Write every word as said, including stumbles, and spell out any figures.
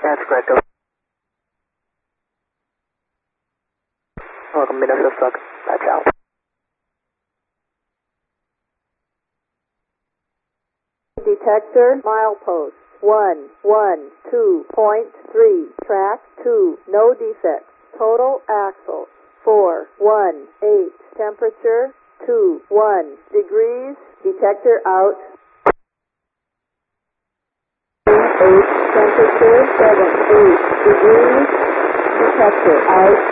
That's correct. Welcome, Minnesota. That's out. Detector, milepost, one, one, two point three, track two, no defects, total axle, four, one, eight, temperature, two, one, degrees, detector out, eight, temperature, seven, eight, degrees, detector out,